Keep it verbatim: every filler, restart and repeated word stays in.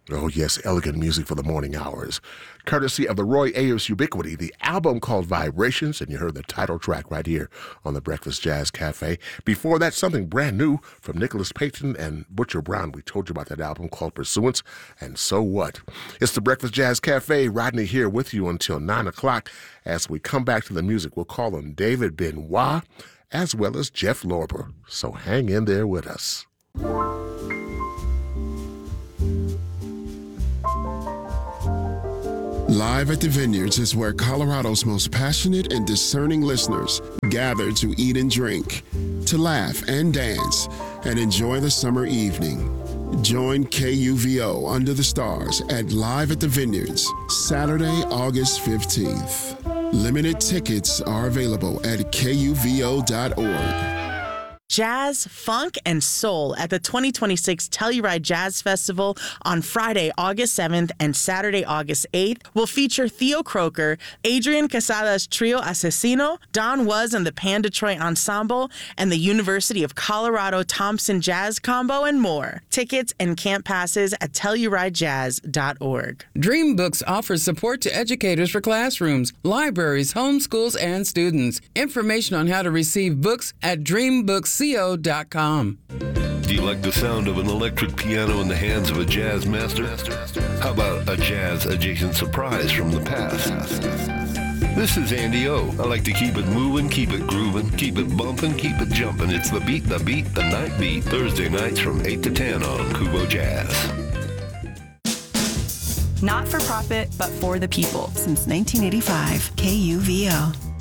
Oh, yes, elegant music for the morning hours. Courtesy of the Roy Ayers Ubiquity, the album called Vibrations, and you heard the title track right here on the Breakfast Jazz Cafe. Before that, something brand new from Nicholas Payton and Butcher Brown. We told you about that album called Pursuance, and so what? It's the Breakfast Jazz Cafe. Rodney here with you until nine o'clock. As we come back to the music, we'll call on David Benoit as well as Jeff Lorber. So hang in there with us. Live at the Vineyards is where Colorado's most passionate and discerning listeners gather to eat and drink, to laugh and dance, and enjoy the summer evening. Join K U V O Under the Stars at Live at the Vineyards, Saturday, August fifteenth. Limited tickets are available at K U V O dot org. Jazz, funk, and soul at the twenty twenty-six Telluride Jazz Festival on Friday, August seventh and Saturday, August eighth will feature Theo Croker, Adrian Quesada's Trio Asesino, Don Was and the Pan Detroit Ensemble, and the University of Colorado Thompson Jazz Combo, and more. Tickets and camp passes at Telluride Jazz dot org. Dream Books offers support to educators for classrooms, libraries, homeschools, and students. Information on how to receive books at dream books co dot com. Do you like the sound of an electric piano in the hands of a jazz master? How about a jazz-adjacent surprise from the past? This is Andy O. I like to keep it moving, keep it grooving, keep it bumping, keep it jumping. It's the beat, the beat, the night beat. Thursday nights from eight to ten on Kubo Jazz. Not for profit, but for the people. Since nineteen eighty-five, K U V O.